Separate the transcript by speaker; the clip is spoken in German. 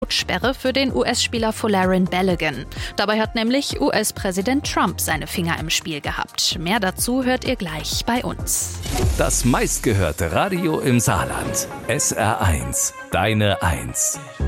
Speaker 1: Ausflugssperre für den US-Spieler Folarin Balogun. Dabei hat nämlich US-Präsident Trump seine Finger im Spiel gehabt. Mehr dazu hört ihr gleich bei uns.
Speaker 2: Das meistgehörte Radio im Saarland. SR1, deine 1.